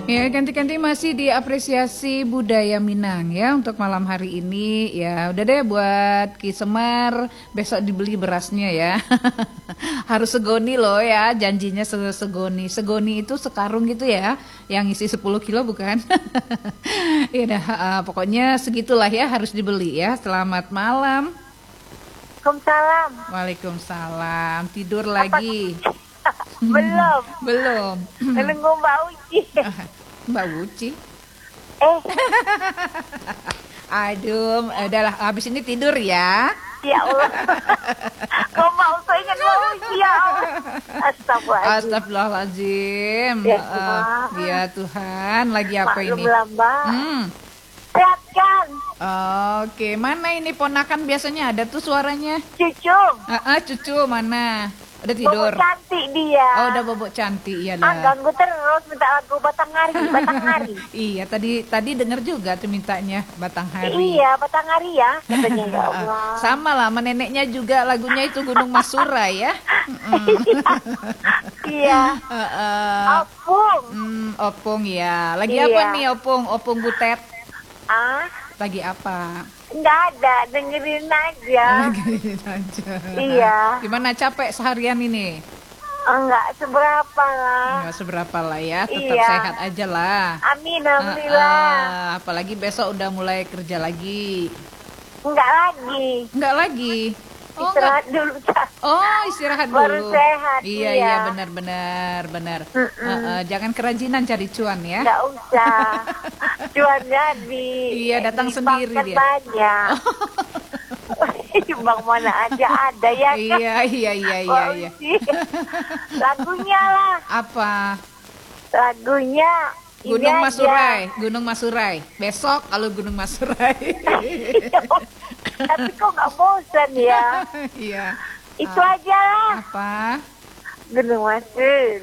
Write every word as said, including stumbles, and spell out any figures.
Ya, ganti-ganti masih diapresiasi budaya Minang ya untuk malam hari ini. Ya, udah deh buat Ki Semar besok dibeli berasnya ya. Harus segoni loh ya, janjinya se- segoni. Segoni itu sekarung gitu ya, yang isi sepuluh kilo bukan? Ya dah, eh, pokoknya segitulah ya harus dibeli ya. Selamat malam. Waalaikumsalam. Waalaikumsalam. Tidur Apa? lagi? Belum. Belum. Menunggu Mbak Uci. Mbak Wuci. Eh, Aduh, udahlah habis ini tidur ya. ya Allah. Kok Mbak Uci ingat Mbak Uci ya Allah. Astagfirullahaladzim. Astagfirullahaladzim. Ya, Eh, Tuhan. ya Tuhan, lagi apa Maklum ini? lah Mbak. Hmm. Sehat kan? Oke, mana ini ponakan biasanya ada tuh suaranya? Cucu. Ah, ah, cucu mana? Udah Bobo tidur. cantik dia. Oh, udah bobok cantik ya Ah, lah. ganggu terus minta lagu Batanghari. Batanghari. Iya, tadi tadi dengar juga tuh mintanya Batanghari. Iya, Batanghari ya. Katanya ya Allah. Sama lah, sama neneknya juga lagunya itu Gunung Masurai ya. Iya. Heeh. Apung. Hmm, opung ya. Lagi Iya. apa nih opung? Opung butet. Ah, Lagi apa? enggak ada. Dengerin aja. Lagi aja. Iya. Gimana capek seharian ini? Enggak seberapa lah. Enggak seberapa lah ya. Tetap Iya. sehat aja lah. Amin, alhamdulillah. Heeh, apalagi besok udah mulai kerja lagi. Enggak lagi. Enggak lagi. Oh, enggak. Istirahat dulu. Cak. Oh, istirahat dulu. Baru sehat, Iya, iya. iya, benar benar benar. Heeh, jangan kerajinan cari cuan ya. Enggak usah. Cuannya di Iya, datang di sendiri bank kan dia. banyak. Bang mana aja ada ya kan? Iya, iya, iya, iya, Wah, iya. Uci. Lagunya lah. Apa? Lagunya ini Gunung aja. Masurai, Gunung Masurai. Besok kalau Gunung Masurai. Tapi kok nggak bosan ya? Iya. Itu aja lah. Apa? Gunung Mas.